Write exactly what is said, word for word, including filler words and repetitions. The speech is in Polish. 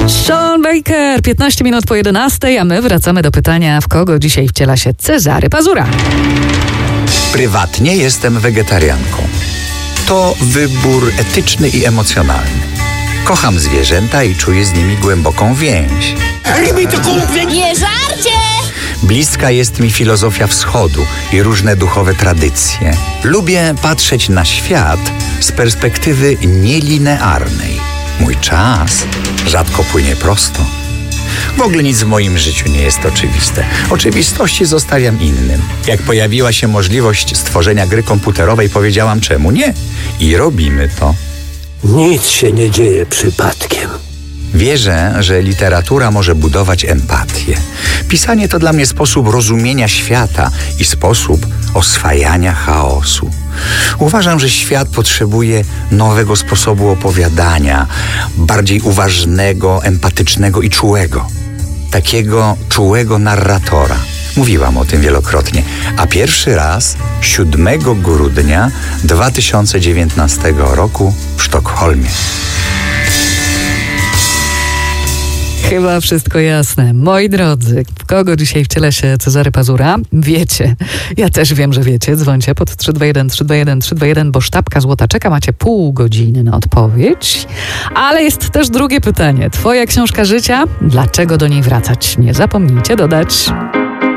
Sean Baker, piętnaście minut po jedenastej, a my wracamy do pytania, w kogo dzisiaj wciela się Cezary Pazura. Prywatnie jestem wegetarianką. To wybór etyczny i emocjonalny. Kocham zwierzęta i czuję z nimi głęboką więź. Nie żarcie! Bliska jest mi filozofia wschodu i różne duchowe tradycje. Lubię patrzeć na świat z perspektywy nielinearnej. Mój czas rzadko płynie prosto. W ogóle nic w moim życiu nie jest oczywiste. Oczywistości zostawiam innym. Jak pojawiła się możliwość stworzenia gry komputerowej, powiedziałam czemu nie. I robimy to. Nic się nie dzieje przypadkiem. Wierzę, że literatura może budować empatię. Pisanie to dla mnie sposób rozumienia świata i sposób oswajania chaosu. Uważam, że świat potrzebuje nowego sposobu opowiadania, bardziej uważnego, empatycznego i czułego. Takiego czułego narratora. Mówiłam o tym wielokrotnie, a pierwszy raz siódmego grudnia dwa tysiące dziewiętnastego roku w Sztokholmie. Chyba wszystko jasne. Moi drodzy, w kogo dzisiaj wciela się Cezary Pazura? Wiecie. Ja też wiem, że wiecie. Dzwońcie pod trzy dwa jeden trzy dwa jeden trzy dwa jeden, bo sztabka złota czeka. Macie pół godziny na odpowiedź. Ale jest też drugie pytanie. Twoja książka życia? Dlaczego do niej wracać? Nie zapomnijcie dodać.